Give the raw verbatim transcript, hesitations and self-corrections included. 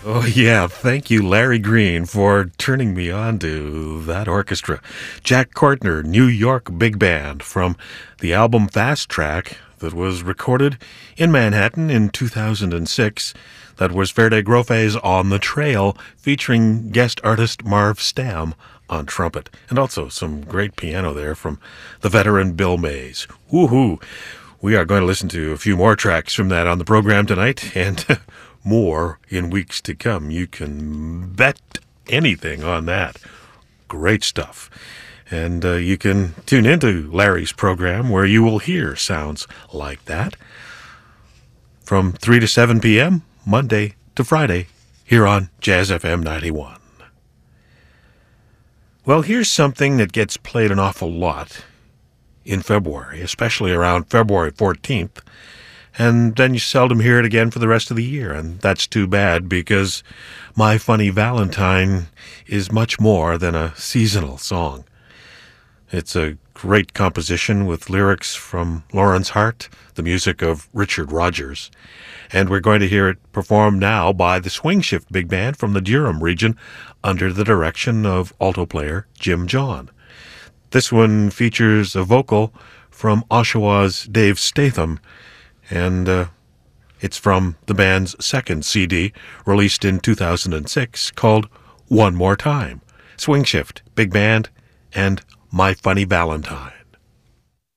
Oh, yeah. Thank you, Larry Green, for turning me on to that orchestra. Jack Kortner, New York Big Band, from the album Fast Track that was recorded in Manhattan in two thousand six. That was Verde Grofe's On the Trail, featuring guest artist Marv Stam on trumpet. And also some great piano there from the veteran Bill Mays. Woohoo! We are going to listen to a few more tracks from that on the program tonight, and more in weeks to come. You can bet anything on that. Great stuff. And uh, you can tune into Larry's program where you will hear sounds like that from three to seven p.m., Monday to Friday, here on Jazz F M ninety-one. Well, here's something that gets played an awful lot in February, especially around February fourteenth, and then you seldom hear it again for the rest of the year, and that's too bad because My Funny Valentine is much more than a seasonal song. It's a great composition with lyrics from Lawrence Hart, the music of Richard Rodgers, and we're going to hear it performed now by the Swing Shift Big Band from the Durham region under the direction of alto player Jim John. This one features a vocal from Oshawa's Dave Statham, and uh, it's from the band's second C D, released in two thousand six, called One More Time. Swing Shift Big Band and My Funny Valentine.